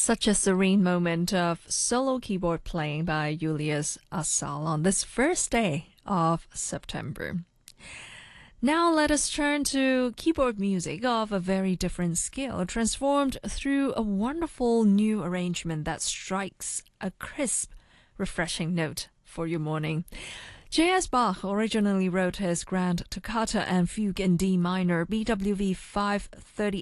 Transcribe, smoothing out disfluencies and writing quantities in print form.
Such a serene moment of solo keyboard playing by Julius Asal on this first day of September. Now let us turn to keyboard music of a very different scale, transformed through a wonderful new arrangement that strikes a crisp, refreshing note for your morning. J.S. Bach originally wrote his Grand Toccata and Fugue in D minor, BWV 538